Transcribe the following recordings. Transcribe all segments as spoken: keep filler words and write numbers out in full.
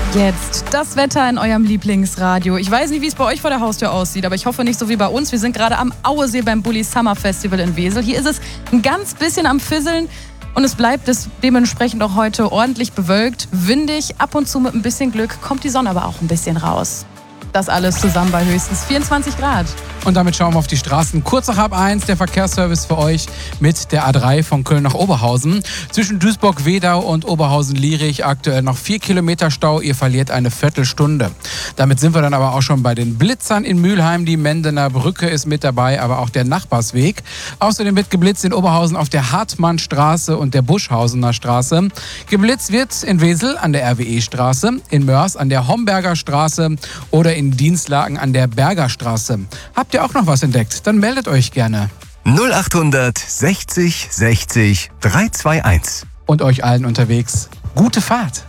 Jetzt das Wetter in eurem Lieblingsradio. Ich weiß nicht, wie es bei euch vor der Haustür aussieht, aber ich hoffe nicht so wie bei uns. Wir sind gerade am Auesee beim Bulli Summer Festival in Wesel. Hier ist es ein ganz bisschen am Fisseln und es bleibt es dementsprechend auch heute ordentlich bewölkt, windig. Ab und zu mit ein bisschen Glück kommt die Sonne aber auch ein bisschen raus. Das alles zusammen bei höchstens vierundzwanzig Grad. Und damit schauen wir auf die Straßen. Kurz nach halb eins, der Verkehrsservice für euch mit der A drei von Köln nach Oberhausen. Zwischen Duisburg-Wedau und Oberhausen-Lierich aktuell noch vier Kilometer Stau. Ihr verliert eine Viertelstunde. Damit sind wir dann aber auch schon bei den Blitzern in Mülheim. Die Mendener Brücke ist mit dabei, aber auch der Nachbarsweg. Außerdem wird geblitzt in Oberhausen auf der Hartmannstraße und der Buschhausener Straße. Geblitzt wird in Wesel an der R W E-Straße, in Mörs an der Homberger Straße oder in Dienstlaken an der Berger Straße. Habt ihr auch noch was entdeckt? Dann meldet euch gerne. null acht sechzig sechzig drei zwei eins. Und euch allen unterwegs gute Fahrt.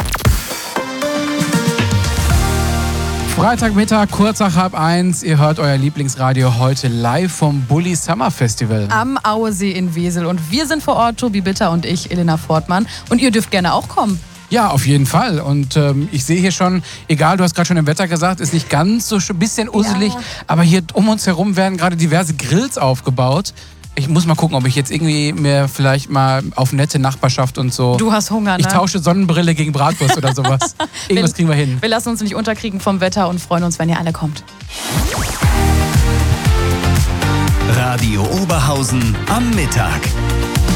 Freitagmittag, kurz nach halb eins. Ihr hört euer Lieblingsradio heute live vom Bulli Summer Festival. Am Auesee in Wesel. Und wir sind vor Ort, Tobi Bitter und ich, Elena Fortmann. Und ihr dürft gerne auch kommen. Ja, auf jeden Fall. Und ähm, ich sehe hier schon, egal, du hast gerade schon im Wetter gesagt, ist nicht ganz so ein bisschen uselig, ja. Aber hier um uns herum werden gerade diverse Grills aufgebaut. Ich muss mal gucken, ob ich jetzt irgendwie mir vielleicht mal auf nette Nachbarschaft und so... Du hast Hunger, ne? Ich tausche Sonnenbrille gegen Bratwurst oder sowas. Irgendwas wir, kriegen wir hin. Wir lassen uns nicht unterkriegen vom Wetter und freuen uns, wenn ihr alle kommt. Radio Oberhausen am Mittag.